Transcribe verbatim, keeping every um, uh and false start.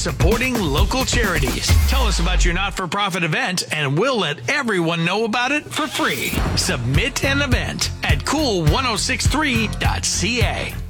supporting local charities. Tell us about your not-for-profit event, and we'll let everyone know about it for free. Submit an event at cool ten sixty-three dot c a.